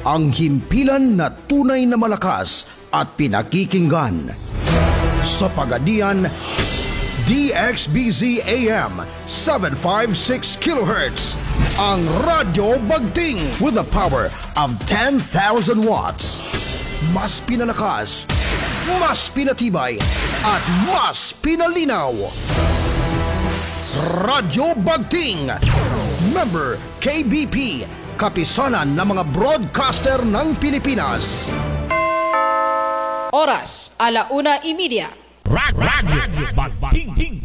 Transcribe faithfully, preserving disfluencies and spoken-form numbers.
ang himpilan na tunay na malakas at pinakikinggan. Sa Pagadian, D X B Z A M seven fifty-six kilohertz, ang Radyo Bagting with a power of ten thousand watts. Mas pinalakas, mas pinatibay, at mas pinalinaw. Radyo Bagting, member K B P, kapisanan ng mga broadcaster ng Pilipinas. Oras, alauna y media. Radyo Bagting.